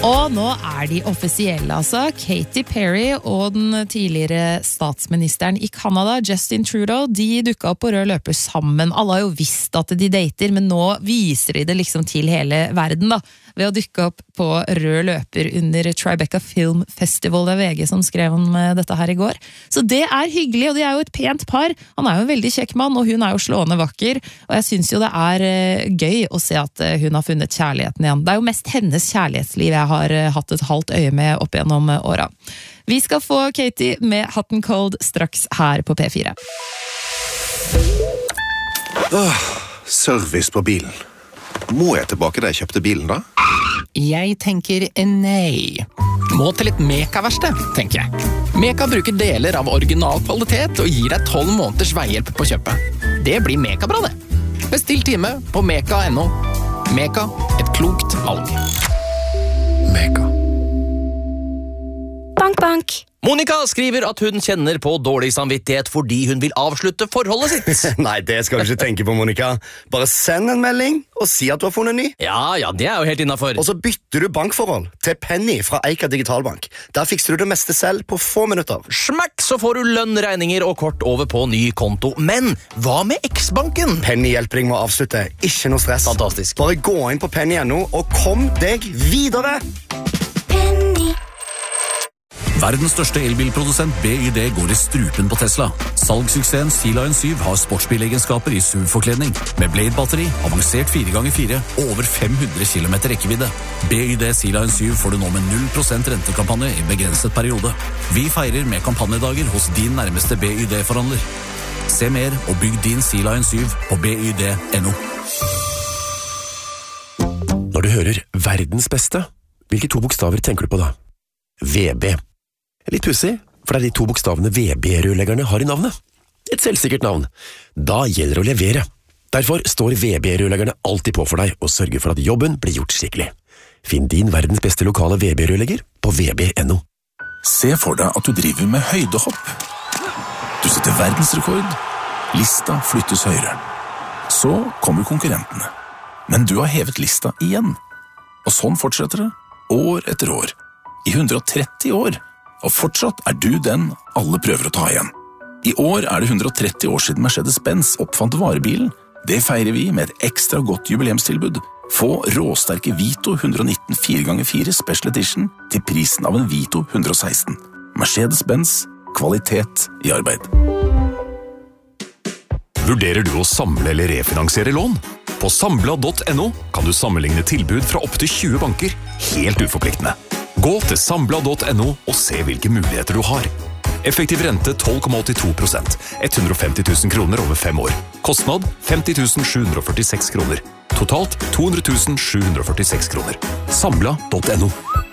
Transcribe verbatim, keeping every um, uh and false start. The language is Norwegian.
Og nå er de offisielle, altså. Katy Perry og den tidligere statsministeren i Canada, Justin Trudeau, de dukket opp på rød løper sammen. Alle har jo visst at de dater, men nå viser de det liksom til hele verden, da. Ved å dukke opp på rød løper under Tribeca Film Festival. Det er V G som skrev om dette her i går. Så det er hyggelig, og de er jo et pent par. Han er jo en veldig kjekk mann, og hun er jo slående vakker. Og jeg synes jo det er gøy å se at hun har funnet kjærligheten igjen. Det er jo mest hennes kjærlighetsliv jeg har har hatt et halvt øye med opp gjennom åra. Vi skal få Katy med Hot and Cold straks her på P fire. Åh, service på bilen. Må jeg tilbake da jeg kjøpte bilen da? Jeg tenker nei. Må til et Meka-verksted, tenker jeg. Meka bruker deler av original kvalitet og gir deg tolv måneders veihjelp på kjøpet. Det blir Meka-bra det. Bestill time på meka punktum no. Meka, et klokt valg. Mega. Bank, bank. Monica skriver at hun kjenner på dårlig samvittighet fordi hun vil avslutte forholdet sitt. Nei, det skal du ikke tenke på, Monica. Bare send en melding og si at du har funnet ny. Ja, ja, det er jo helt innenfor. Og så bytter du bankforhold til Penny fra Eika Digitalbank. Der fikser du det meste selv på få minutter. Smakk, så får du lønn, regninger og kort over på ny konto. Men hva med X-banken? Penny hjelper deg med å avslutte. Ikke noe stress. Fantastisk. Bare gå inn på penny punktum no og kom deg videre. Verdens største elbilprodusent B Y D går i strupen på Tesla. Salgssuksessen Sea-Lion syv har sportsbilegenskaper i S U V-forkledning. Med Blade-batteri, avansert fire ganger fire og over fem hundre kilometer rekkevidde. B Y D Sea-Lion syv får du nå med null prosent rentekampanje i begrenset periode. Vi feirer med kampanjedager hos din nærmeste B Y D-forhandler. Se mer og bygg din Sea-Lion syv på B Y D punktum no. Når du hører verdens beste, hvilke to bokstaver tenker du på da? V B. Litt pussig, for det er de to bokstavene V B-rørleggerne har i navnet. Et selvsikkert navn. Da gjelder det å levere. Derfor står V B-rørleggerne alltid på for deg og sørger for at jobben blir gjort skikkelig. Finn din verdens beste lokale V B-rørlegger på V B punktum no. Se for deg at du driver med høydehopp. Du setter verdensrekord. Lista flyttes høyere. Så kommer konkurrentene. Men du har hevet lista igjen. Og sånn fortsetter det, år etter år. I hundre og tretti år. Og fortsatt er du den alle prøver å ta igjen. I år er det hundre og tretti år siden Mercedes-Benz oppfant varebilen. Det feirer vi med et ekstra godt jubileumstilbud. Få råsterke Vito hundre og nitten fire ganger fire Special Edition til prisen av en Vito hundre og seksten. Mercedes-Benz, kvalitet i arbeid. Vurderer du å samle eller refinansiere lån? På Sambla punktum no kan du sammenligne tilbud fra opp til tjue banker, helt uforpliktende. Gå til Sambla punktum no og se hvilke muligheter du har. Effektiv rente tolv komma åttito prosent, hundre og femti tusen kroner over fem år. Kostnad femti tusen sju hundre og førtiseks kroner. Totalt to hundre tusen sju hundre og førtiseks kroner. Sambla punktum no.